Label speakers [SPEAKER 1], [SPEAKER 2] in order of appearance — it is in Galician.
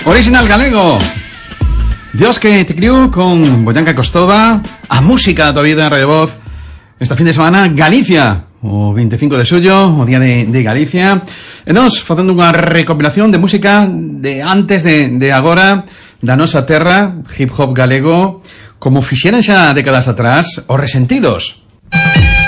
[SPEAKER 1] Original galego. Dios que te criou con Boyanca Costova. A música da tua vida en Radio Voz. Esta fin de semana, Galicia. O 25 de xullo, o día de Galicia. E nós facendo unha recopilación de música de antes de agora, da nosa terra, hip hop galego, como fixeran xa décadas atrás, os Resentidos.